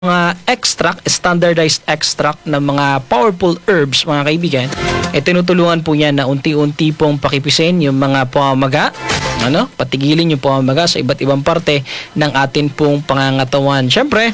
mga extract, standardized extract ng mga powerful herbs, mga kaibigan, tinutulungan po yan na unti-unti pong pakipisin yung mga pamamaga, patigilin yung pamamaga sa iba't ibang parte ng atin pong pangangatawan. Siyempre,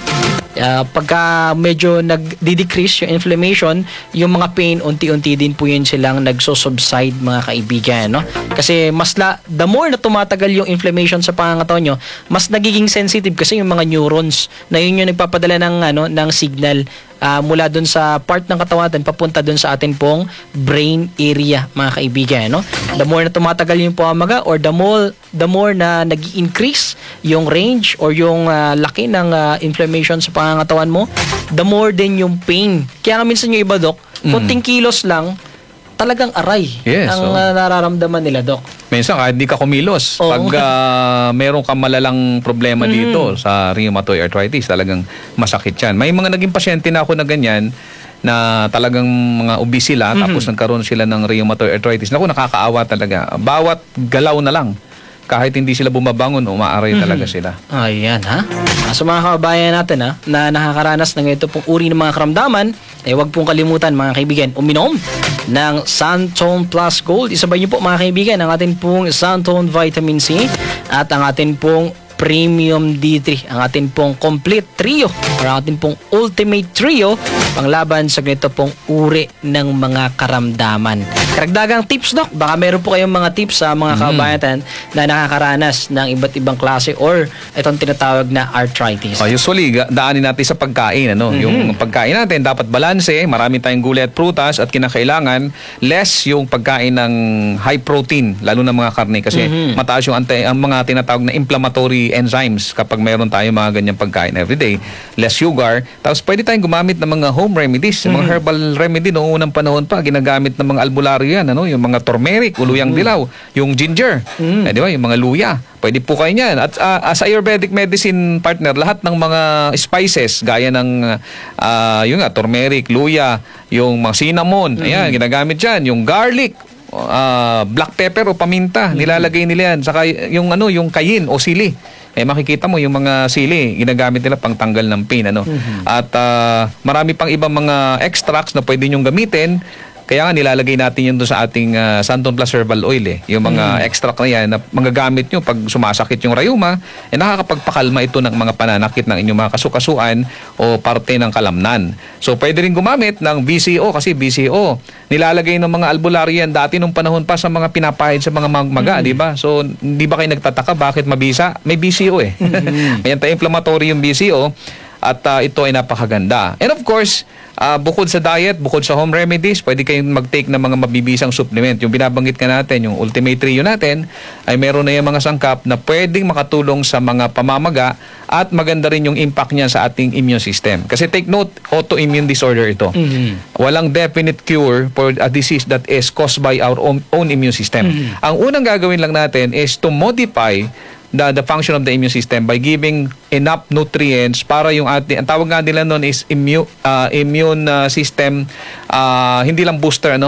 pagka medyo nag-decrease yung inflammation, yung mga pain, unti-unti din po yun silang nagso-subside, mga kaibigan, no? Kasi the more na tumatagal yung inflammation sa pangangatawan nyo, mas nagiging sensitive kasi yung mga neurons na yun yung nagpapadala ng signal mula dun sa part ng katawan natin papunta dun sa atin pong brain area, mga kaibigan, no? The more na tumatagal yung pamamaga or the more na nag-increase yung range or yung laki ng inflammation sa pangangatawan mo, the more din yung pain. Kaya nga minsan yung iba, Dok, kunting kilos lang, talagang aray ang nararamdaman nila, Dok. Minsan kahit di ka kumilos, pag meron kang malalang problema dito sa rheumatoid arthritis, talagang masakit yan. May mga naging pasyente na ako na ganyan, na talagang mga obese sila, tapos nagkaroon sila ng rheumatoid arthritis. Naku, nakakaawa talaga. Bawat galaw na lang, kahit hindi sila bumabangon, umaaray talaga sila. Ayan, ha? Sa mga kababayan natin, na nakakaranas ng ito pong uri ng mga karamdaman, huwag pong kalimutan, mga kaibigan, uminom ng Santone Plus Gold. Isabay niyo po, mga kaibigan, ang atin pong Santone Vitamin C at ang atin pong Premium D3, ang atin pong complete trio or ang atin pong ultimate trio panglaban sa ganito pong uri ng mga karamdaman. Karagdagang tips, Doc, baka meron po kayong mga tips sa mga kababayan na nakakaranas ng iba't ibang klase or itong tinatawag na arthritis. Usually, daanin natin sa pagkain. Yung pagkain natin, dapat balanse, marami tayong gulay at prutas at kinakailangan less yung pagkain ng high protein, lalo na mga karne kasi mataas yung ang mga tinatawag na inflammatory enzymes kapag meron tayo mga ganyang pagkain everyday. Less sugar. Tapos pwede tayong gumamit ng mga home remedies, mga herbal remedy noong unang panahon pa, ginagamit ng mga albularyo yan, yung mga turmeric, uluyang dilaw, yung ginger, di ba? Yung mga luya. Pwede po kayo niyan. At sa Ayurvedic medicine partner, lahat ng mga spices, gaya ng yung turmeric, luya, yung mga cinnamon, ayan, ginagamit dyan. Yung garlic, black pepper o paminta, nilalagay nila yan. Saka yung kayin o sili. Makikita mo yung mga sili, ginagamit nila pang tanggal ng pain. At marami pang ibang mga extracts na pwede nyong gamitin. Kaya nga nilalagay natin yun doon sa ating Santone Plus Herbal Oil. Yung mga extract na yan na magagamit nyo pag sumasakit yung rayuma, nakakapagpakalma ito ng mga pananakit ng inyong mga kasukasuan o parte ng kalamnan. So pwede rin gumamit ng BCO kasi BCO nilalagay ng mga albularyo yan dati nung panahon pa sa mga pinapahid sa mga maga, di ba? So di ba kayo nagtataka bakit mabisa? May BCO Anti-inflammatory yung BCO. At ito ay napakaganda. And of course, bukod sa diet, bukod sa home remedies, pwede kayong mag-take ng mga mabibisang supplement. Yung binabanggit ka natin, yung Ultimate Trio natin, ay meron na yung mga sangkap na pwedeng makatulong sa mga pamamaga at maganda rin yung impact niya sa ating immune system. Kasi take note, autoimmune disorder ito. Walang definite cure for a disease that is caused by our own immune system. Ang unang gagawin lang natin is to modify the function of the immune system by giving enough nutrients para yung ating, ang tawag nga nila noon is immune system, hindi lang booster,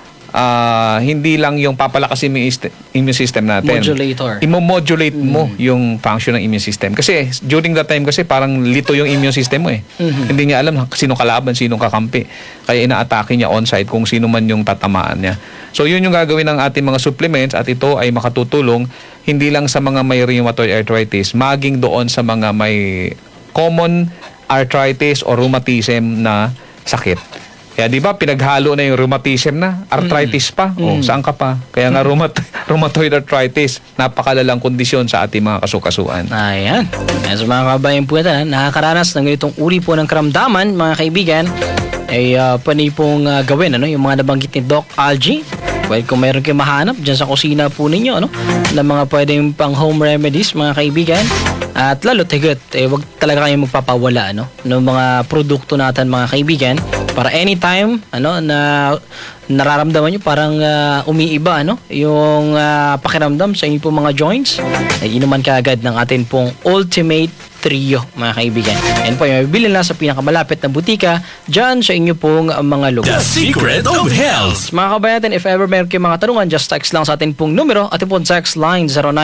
hindi lang yung papalakas yung immune system natin. Modulator. Imo-modulate mo yung function ng immune system. Kasi during that time kasi parang lito yung immune system mo Hindi niya alam sino kalaban, sino kakampi. Kaya ina-atake niya on-site kung sino man yung tatamaan niya. So yun yung gagawin ng ating mga supplements at ito ay makatutulong hindi lang sa mga may rheumatoid arthritis, maging doon sa mga may common arthritis o rheumatism na sakit. Kaya di ba pinaghalo na yung rheumatism na, arthritis pa. Saan ka pa? Kaya nga rheumatoid arthritis, napakalalang kondisyon sa ating mga kasukasuan. Ayan. Sa mga kabayan po natin, nakakaranas ng ganitong uri po ng karamdaman, mga kaibigan, ay pwede pong gawin yung mga nabanggit ni Doc Algie. Well, kung meron kayo mahanap dyan sa kusina po ninyo, na mga pwedeng pang home remedies, mga kaibigan. At lalo tigot, wag talaga kayong magpapawala, ng mga produkto natin, mga kaibigan. Para anytime, na nararamdaman nyo parang umiiba, yung pakiramdam sa inyo pong mga joints, ay inuman kaagad ng atin pong Ultimate Trio, mga kaibigan. Yan po, yung mabibili lang sa pinakamalapit na butika dyan sa inyo pong mga lugar. The secret of health. Mga kabayan, if ever meron kayong mga tanungan, just text lang sa atin pong numero. Atin pong text line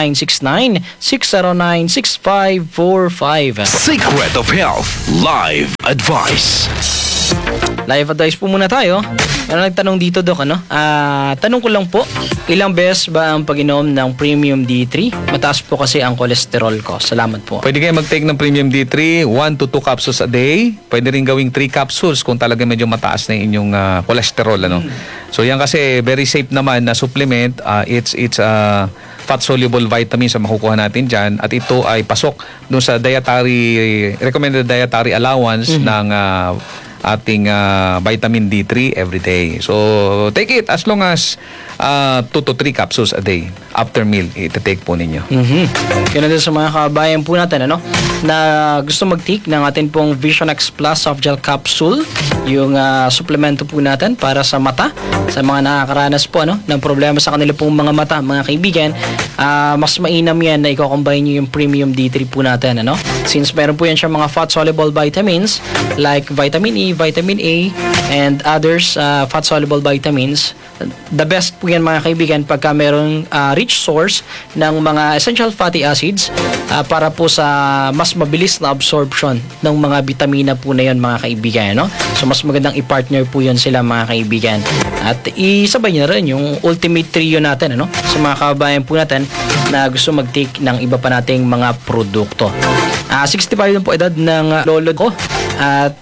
0969-609-6545. Secret of health. Live advice. Live advice po muna tayo. Meron nagtanong dito, Doc, ano? Tanong ko lang po, ilang beses ba ang pag-inom ng Premium D3? Mataas po kasi ang kolesterol ko. Salamat po. Pwede kayo mag-take ng Premium D3, 1 to 2 capsules a day. Pwede rin gawing 3 capsules kung talaga medyo mataas na inyong cholesterol. Ano? So yan kasi very safe naman na supplement. It's fat-soluble vitamins ang makukuha natin dyan. At ito ay pasok dun sa recommended dietary allowance ng ating vitamin D3 every day. So, take it as long as 2 to 3 capsules a day after meal. Ita-take po ninyo. Kaya din sa mga kabayan po natin, ano, na gusto mag-take ng atin pong Vision X Plus Soft Gel Capsule, yung suplemento po natin para sa mata, sa mga nakakaranas po, ano, ng problema sa kanila pong mga mata, mga kaibigan, mas mainam yan na i-combine nyo yung Premium D3 po natin, ano, since meron po yan siya mga fat-soluble vitamins like vitamin E, vitamin A, and others fat-soluble vitamins. The best po yan, mga kaibigan, pagka merong rich source ng mga essential fatty acids para po sa mas mabilis na absorption ng mga vitamina po na yan, mga kaibigan, no? So mas magandang i-partner po yun sila, mga kaibigan. At isabay na rin yung ultimate trio natin, ano? Sa mga kabayan po natin na gusto mag-take ng iba pa nating mga produkto. 65 po edad ng lolo ko at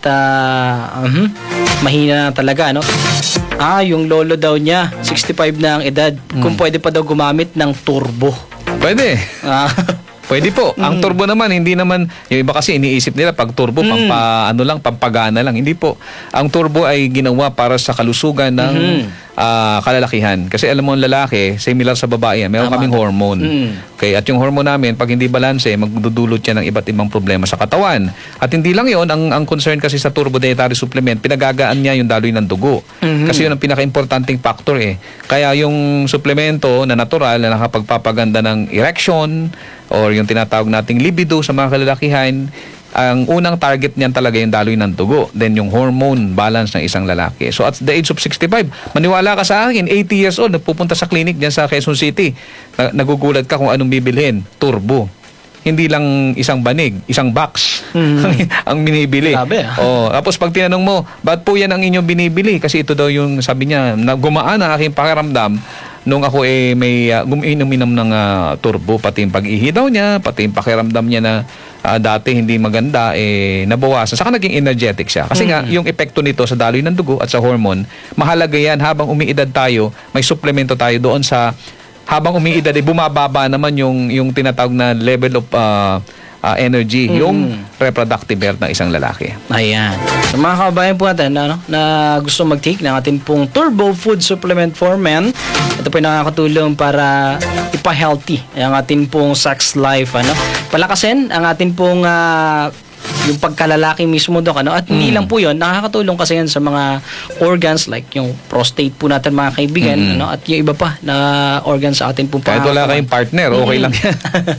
mahina na talaga, no? Yung lolo daw niya 65 na ang edad, kung pwede pa daw gumamit ng turbo. Pwede. Pwede po. Ang turbo naman, hindi naman, yung iba kasi iniisip nila pag turbo, pampagana lang. Hindi po. Ang turbo ay ginawa para sa kalusugan ng kalalakihan. Kasi alam mo, ang lalaki, similar sa babae yan, meron kaming hormone. Okay, at yung hormone namin, pag hindi balanse, magdudulot yan ng iba't ibang problema sa katawan. At hindi lang yon, ang concern kasi sa turbo dietary supplement, pinagagaan niya yung daloy ng dugo. Kasi yun ang pinaka-importanting factor eh. Kaya yung suplemento na natural na nakapagpapaganda ng erection or yung tinatawag nating libido sa mga kalalakihan, ang unang target niyan talaga yung daloy ng dugo, then yung hormone balance ng isang lalaki. So at the age of 65, maniwala ka sa akin, 80 years old, nagpupunta sa clinic diyan sa Quezon City, nagugulat ka kung anong bibilhin, turbo. Hindi lang isang banig, isang box ang binibili. Grabe, Tapos pag tinanong mo, ba't po yan ang inyong binibili? Kasi ito daw yung, sabi niya, gumaan ang aking pakiramdam nung ako may uminom ng turbo, pati yung pag-ihi daw niya, pati yung pakiramdam niya na dati hindi maganda, nabawasan. Saka naging energetic siya. Kasi nga, yung epekto nito sa daloy ng dugo at sa hormone, mahalaga yan. Habang umiidad tayo, may suplemento tayo doon sa, habang umiidad, bumababa naman yung tinatawag na level of energy, yung reproductive health ng isang lalaki. Ayan. So mga kabayan po natin na gusto mag-take ng ating pong Turbo Food Supplement for Men, ito po yung nakakatulong para ipa-healthy ang ating pong sex life. Palakasin ang ating pong yung pagkalalaki mismo, Dok, at hindi lang po yun, nakakatulong kasi yan sa mga organs like yung prostate po natin, mga kaibigan, at yung iba pa na organs sa atin po. Kahit wala kayong partner, okay lang yan.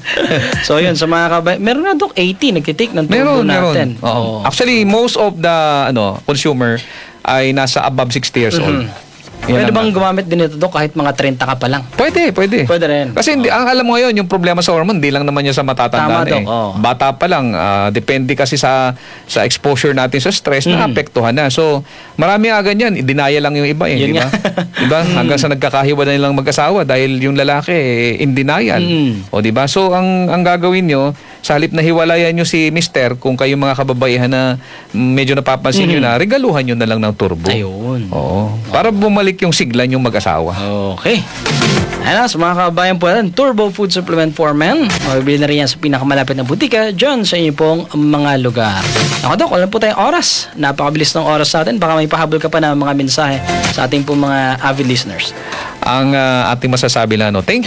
So yun, sa mga kabayan, meron na, Dok, 80 nagtitake ng turbo natin. Actually, most of the consumer ay nasa above 60 years old. Pwede bang gumamit din ito, Dok, kahit mga 30 ka pa lang? Pwede. Pwede rin. Kasi ang alam mo ngayon, yung problema sa hormone, di lang naman yan sa matatanda. Tama, Dok. Bata pa lang, depende kasi sa exposure natin sa stress, na apektuhan na. So, marami nga ganyan, dinaya lang yung iba Yun di ba? Diba? Hanggang sa nagkakahiwa na nilang mag-asawa dahil yung lalaki in denial. O di ba? So, ang gagawin nyo, sa halip na hiwalayan nyo si mister, kung kayo mga kababaihan na medyo napapansin nyo na, regaluhan nyo na lang ng turbo. Ayun. Oo. Para bumalik yung sigla yung mag-asawa. Okay. Ayan, sa mga kabayan po natin, Turbo Food Supplement for Men. Mabibili na rin yan sa pinakamalapit na butika dyan sa inyo pong mga lugar. Ako, Dok, wala po tayong oras. Napakabilis ng oras natin. Baka may pahabol ka pa na mga mensahe sa ating pong mga avid listeners. Ang ating masasabi lang, thank you.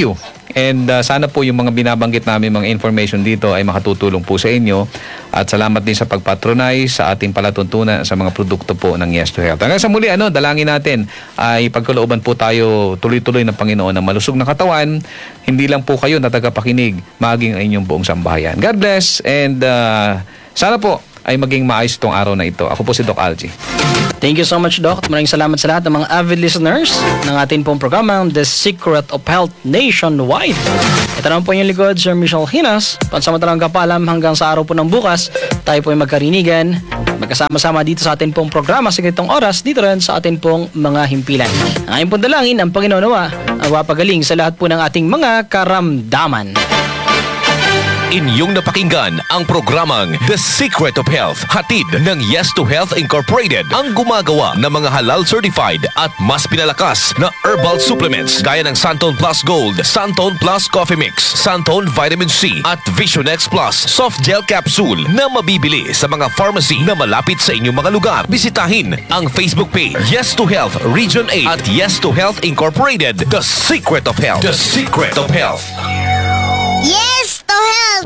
And sana po yung mga binabanggit namin mga information dito ay makatutulong po sa inyo. At salamat din sa pagpatronize sa ating palatuntunan sa mga produkto po ng Yes to Health. Hanggang sa muli, dalangin natin ay pagkalooban po tayo tuloy-tuloy ng Panginoon ng malusog na katawan. Hindi lang po kayo na tagapakinig, maging ang inyong buong sambahayan. God bless, and sana po ay maging maayos itong araw na ito. Ako po si Doc Algie. Thank you so much, Doc. Maraming salamat sa lahat ng mga avid listeners ng ating pong programang The Secret of Health Nationwide. Ito naman po yung likod, Sir Michelle Hinas. Pansamantalang kapalam hanggang sa araw po ng bukas, tayo po ay magkarinigan, magkasama-sama dito sa ating pong programa sa ganitong oras, dito rin sa ating pong mga himpilan. Ang aking pong dalangin, ang Panginoon nawa, ang mapagaling sa lahat po ng ating mga karamdaman. Inyong napakinggan ang programang The Secret of Health, hatid ng Yes to Health Incorporated, ang gumagawa ng mga halal certified at mas pinalakas na herbal supplements gaya ng Santon Plus Gold, Santon Plus Coffee Mix, Santon Vitamin C at Visionex Plus Soft Gel Capsule na mabibili sa mga pharmacy na malapit sa inyong mga lugar. Bisitahin ang Facebook page Yes to Health Region 8 at Yes to Health Incorporated, The Secret of Health. The Secret of Health. Yes to help!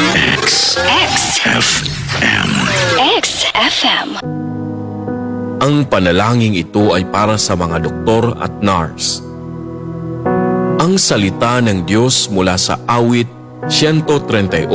XFM. Ang panalangin ito ay para sa mga doktor at nurse. Ang salita ng Diyos mula sa awit 138,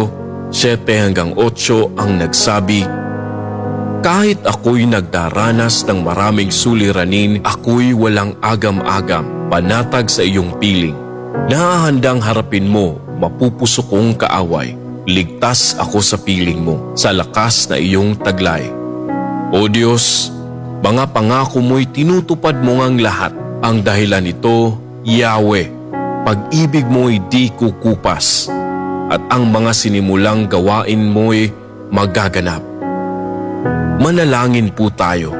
7-8 ang nagsabi, kahit ako'y nagdaranas ng maraming suliranin, ako'y walang agam-agam, panatag sa iyong piling. Nahahandang harapin mo, mapupusok kong kaaway. Ligtas ako sa piling mo, sa lakas na iyong taglay. O Diyos, mga pangako mo'y tinutupad mo ngang lahat. Ang dahilan nito, Yahweh, pag-ibig mo'y di kukupas, at ang mga sinimulang gawain mo'y magaganap. Manalangin po tayo.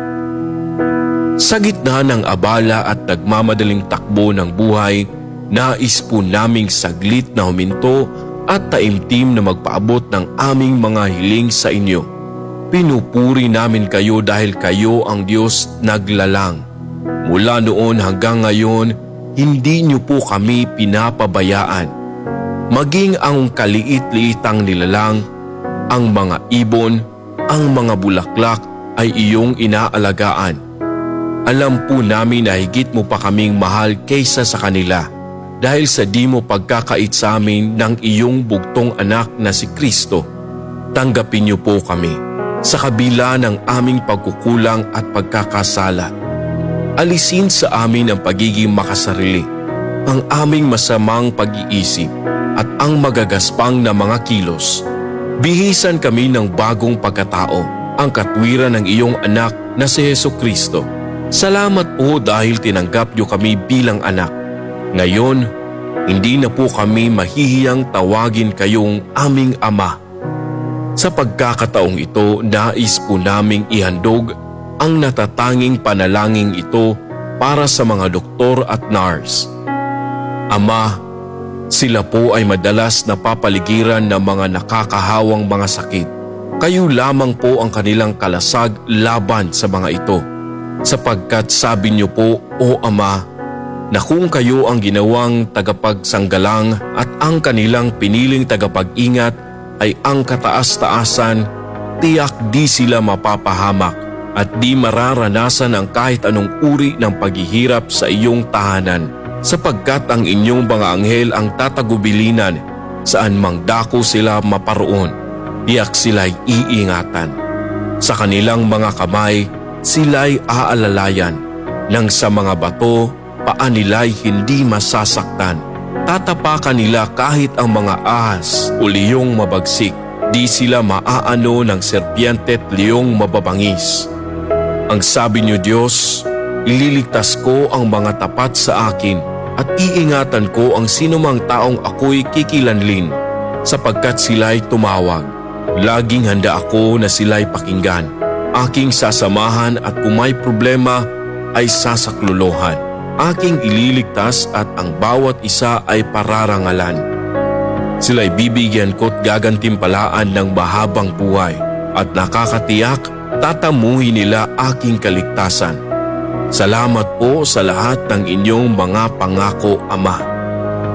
Sa gitna ng abala at nagmamadaling takbo ng buhay, nais po naming saglit na huminto at taimtim na magpaabot ng aming mga hiling sa inyo. Pinupuri namin kayo dahil kayo ang Diyos naglalang. Mula noon hanggang ngayon, hindi niyo po kami pinapabayaan. Maging ang kaliit-liitang nilalang, ang mga ibon, ang mga bulaklak ay iyong inaalagaan. Alam po namin na higit mo pa kaming mahal kaysa sa kanila. Dahil sa di mo pagkakait sa amin ng iyong bugtong anak na si Kristo, tanggapin niyo po kami sa kabila ng aming pagkukulang at pagkakasala. Alisin sa amin ang pagiging makasarili, ang aming masamang pag-iisip at ang magagaspang na mga kilos. Bihisan kami ng bagong pagkatao, ang katwiran ng iyong anak na si Jesucristo. Salamat po dahil tinanggap niyo kami bilang anak. Ngayon, hindi na po kami mahihiyang tawagin kayong aming Ama. Sa pagkakataong ito, nais po naming ihandog ang natatanging panalangin ito para sa mga doktor at nurse. Ama, sila po ay madalas napapaligiran ng mga nakakahawang mga sakit. Kayo lamang po ang kanilang kalasag laban sa mga ito. Sapagkat sabi niyo po, O Ama, na kung kayo ang ginawang tagapagsanggalang at ang kanilang piniling tagapag-ingat ay ang kataas-taasan, tiyak di sila mapapahamak at di mararanasan ang kahit anong uri ng paghihirap sa iyong tahanan, sapagkat ang inyong mga anghel ang tatagubilinan saan mang dako sila maparoon, tiyak sila'y iingatan. Sa kanilang mga kamay, sila'y aalalayan, nang sa mga bato, paa nila'y hindi masasaktan. Tatapakan nila kahit ang mga ahas o liyong mabagsik. Di sila maaano ng serpiente at liyong mababangis. Ang sabi niyo Diyos, ililigtas ko ang mga tapat sa akin at iingatan ko ang sinumang taong ako'y kikilanlin, sapagkat sila'y tumawag. Laging handa ako na sila'y pakinggan. Aking sasamahan at kung may problema ay sasaklolohan. Aking ililigtas at ang bawat isa ay pararangalan. Sila'y bibigyan ko't gagantimpalaan ng mahabang buhay at nakakatiyak tatamuhin nila aking kaligtasan. Salamat po sa lahat ng inyong mga pangako, Ama.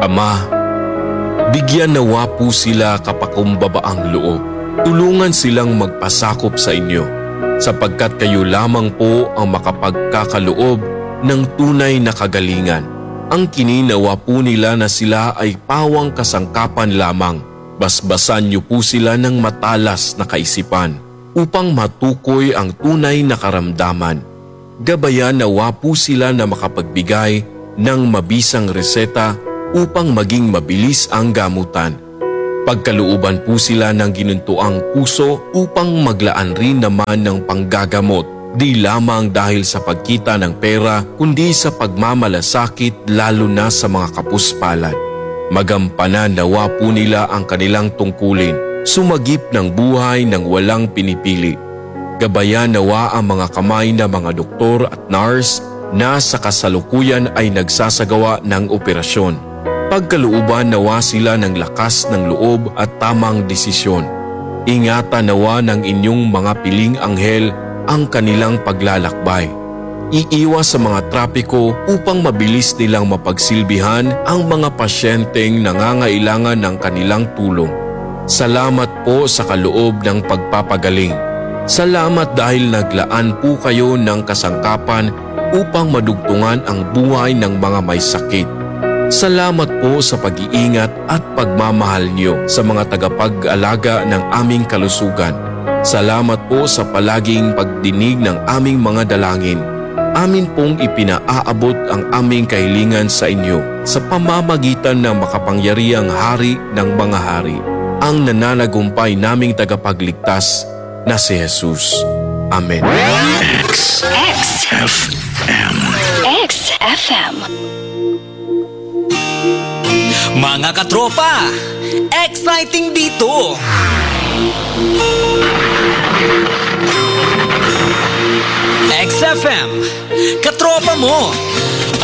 Ama, bigyan nawa po sila kapakumbabaang loob. Tulungan silang magpasakop sa inyo, sapagkat kayo lamang po ang makapagkakaloob ng tunay na kagalingan. Ang kininawa po nila na sila ay pawang kasangkapan lamang. Basbasan niyo po sila ng matalas na kaisipan upang matukoy ang tunay na karamdaman. Gabayan nawa po sila na makapagbigay ng mabisang reseta upang maging mabilis ang gamutan. Pagkalooban po sila ng ginuntuang puso upang maglaan rin naman ng panggagamot, di lamang dahil sa pagkita ng pera kundi sa pagmamalasakit lalo na sa mga kapuspalad. Magampanan nawa po nila ang kanilang tungkulin, sumagip ng buhay ng walang pinipili. Gabayan nawa ang mga kamay na mga doktor at nurse na sa kasalukuyan ay nagsasagawa ng operasyon. Pagkalooban nawa sila ng lakas ng loob at tamang desisyon. Ingatan nawa ng inyong mga piling anghel ang kanilang paglalakbay. Iiwas sa mga trapiko upang mabilis nilang mapagsilbihan ang mga pasyenteng nangangailangan ng kanilang tulong. Salamat po sa kaloob ng pagpapagaling. Salamat dahil naglaan po kayo ng kasangkapan upang madugtungan ang buhay ng mga may sakit. Salamat po sa pag-iingat at pagmamahal niyo sa mga tagapag-alaga ng aming kalusugan. Salamat po sa palaging pagdinig ng aming mga dalangin. Amin pong ipinaaabot ang aming kahilingan sa inyo sa pamamagitan ng makapangyarihang Hari ng mga hari, ang nananagumpay naming tagapagligtas na si Jesus. Amen. XFM. Mga katropa, exciting dito! XFM, katropa mo!